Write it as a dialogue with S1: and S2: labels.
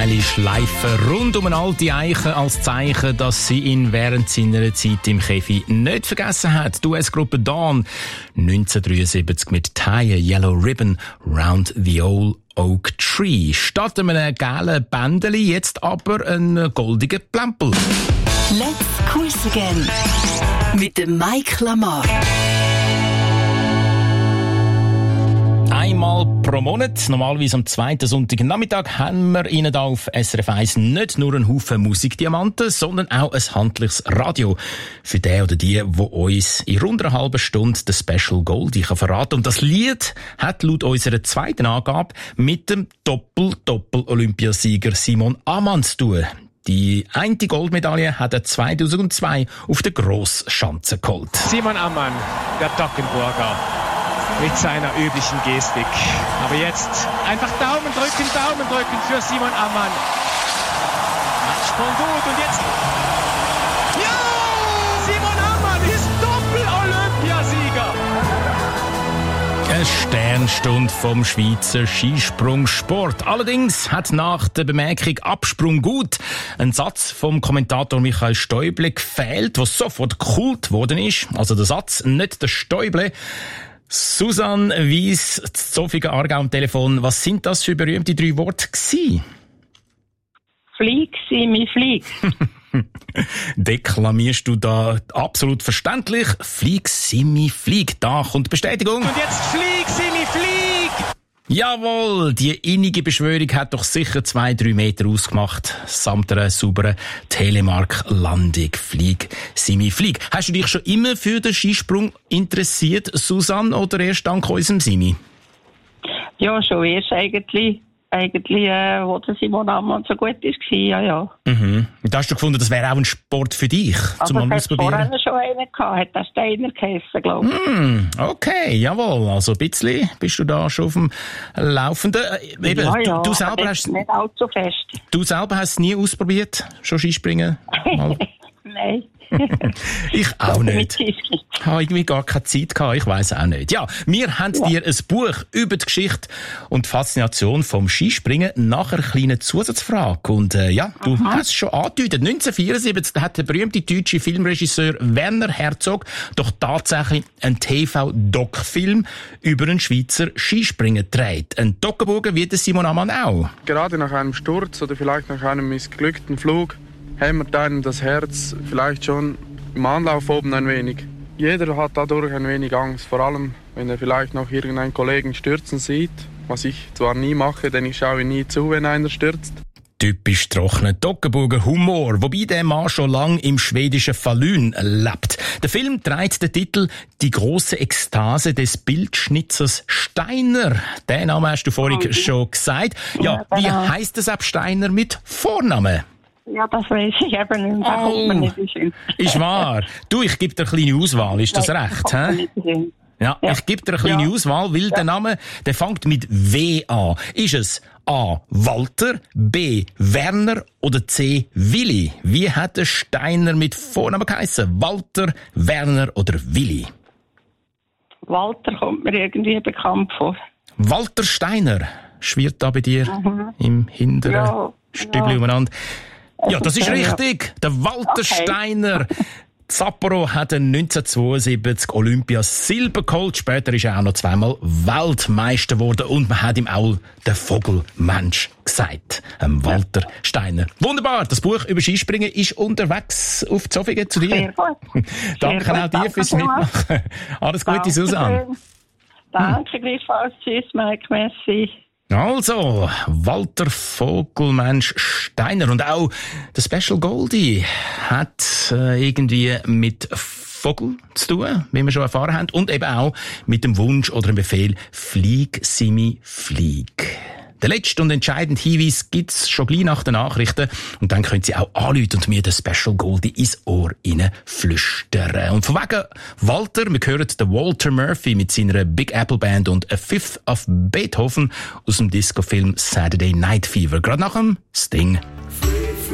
S1: geile Schleife rund um eine alte Eiche als Zeichen, dass sie ihn während seiner Zeit im Käfig nicht vergessen hat. Die US-Gruppe Dawn 1973 mit Tie a Yellow Ribbon Round the Old Oak Tree. Statt einem gelben Bändeli jetzt aber ein goldiger Plempel.
S2: Let's Quiz Again mit dem Mike Lamar.
S1: Einmal pro Monat, normalerweise am zweiten Sonntagnachmittag, haben wir Ihnen hier auf SRF 1 nicht nur einen Haufen Musikdiamanten, sondern auch ein handliches Radio. Für den oder die uns in rund einer halben Stunde den Special Goldie verraten. Und das Lied hat laut unserer zweiten Angabe mit dem Doppel-Olympiasieger Simon Ammann zu tun. Die eine Goldmedaille hat er 2002 auf der Grossschanze geholt.
S3: Simon Ammann, der Toggenburger, mit seiner üblichen Gestik. Aber jetzt einfach Daumen drücken für Simon Ammann. Absprung gut und jetzt... Ja! Simon Ammann ist Doppel-Olympiasieger!
S1: Eine Sternstunde vom Schweizer Skisprungsport. Allerdings hat nach der Bemerkung «Absprung gut» ein Satz vom Kommentator Michael Stäuble gefehlt, der sofort Kult geworden ist. Also der Satz, nicht der Stäuble. Susanne Weiss, Zofingen Aargau am Telefon. Was sind das für berühmte 3 Worte gewesen?
S4: Flieg, Simi, flieg.
S1: Deklamierst du da absolut verständlich? Flieg, Simi, flieg. Da kommt Bestätigung.
S3: Und jetzt flieg, Simi, flieg!
S1: Jawohl, die innige Beschwörung hat doch sicher 2-3 Meter ausgemacht, samt einer sauberen Telemark-Landung. Flieg, Simi, flieg. Hast du dich schon immer für den Skisprung interessiert, Susanne, oder erst dank unserem Simi?
S4: Ja, schon erst eigentlich, wo der Simon Ammann so gut war, ja.
S1: Mhm. Und da hast du gefunden, das wäre auch ein Sport für dich, zum mal ausprobieren?
S4: Aber es hat vorher schon einen gehabt, hat der Steiner geheissen, glaube ich.
S1: Okay, jawohl, also ein bisschen bist du da schon auf dem Laufenden. Eben,
S4: Ja,
S1: du selber hast
S4: nicht allzu fest.
S1: Du selber hast es nie ausprobiert, schon Skispringen?
S4: Nein.
S1: Ich auch nicht. Ich habe irgendwie gar keine Zeit gehabt, ich weiss auch nicht. Ja, wir haben dir ein Buch über die Geschichte und die Faszination vom Skispringen nach einer kleinen Zusatzfrage. Und du hast es schon angedeutet. 1974 hat der berühmte deutsche Filmregisseur Werner Herzog doch tatsächlich einen TV-Doc-Film über einen Schweizer Skispringer gedreht. Ein Toggenburger wie der Simon Ammann auch.
S5: Gerade nach einem Sturz oder vielleicht nach einem missglückten Flug hämmert einem das Herz vielleicht schon im Anlauf oben ein wenig. Jeder hat dadurch ein wenig Angst, vor allem wenn er vielleicht noch irgendeinen Kollegen stürzen sieht, was ich zwar nie mache, denn ich schaue nie zu, wenn einer stürzt.
S1: Typisch trockener Toggenburger Humor, wobei der Mann schon lang im schwedischen Falun lebt. Der Film trägt den Titel «Die große Ekstase des Bildschnitzers Steiner». Den Namen hast du vorhin schon gesagt. Ja, wie heisst es ab Steiner mit Vornamen?
S4: Ja, das weiss ich eben nicht. Da kommt man nicht hin.
S1: Ist wahr. Du, ich gebe dir eine kleine Auswahl. Ist das recht? Ja, ich gebe dir eine kleine Auswahl, weil der Name, der fängt mit W an. Ist es A. Walter, B. Werner oder C. Willi? Wie hat der Steiner mit Vornamen geheissen? Walter, Werner oder Willi?
S4: Walter kommt mir irgendwie bekannt vor.
S1: Walter Steiner schwirrt da bei dir im hinteren Stübli umeinander. Ja, das ist richtig. Der Walter Steiner. Sapporo hat 1972 Olympia-Silber geholt. Später ist er auch noch zweimal Weltmeister geworden und man hat ihm auch den Vogelmensch gesagt. Walter Steiner. Wunderbar. Das Buch über Skispringen ist unterwegs auf Zofingen zu dir.
S4: Sehr gut.
S1: Danke auch dir fürs Mitmachen. Alles Gute, Susanne.
S4: Danke gleichfalls. Tschüss, Mike. Merci.
S1: Also, Walter Vogelmensch Steiner. Und auch der Special Goldie hat irgendwie mit Vogel zu tun, wie wir schon erfahren haben. Und eben auch mit dem Wunsch oder dem Befehl «Flieg, Simi, flieg». Der letzte und entscheidende Hinweis gibt's schon gleich nach den Nachrichten. Und dann können Sie auch anrufen und mir den Special Goldie ins Ohr flüstern. Und von wegen Walter, wir hören den Walter Murphy mit seiner Big Apple Band und A Fifth of Beethoven aus dem Disco-Film Saturday Night Fever. Gerade nach dem Sting.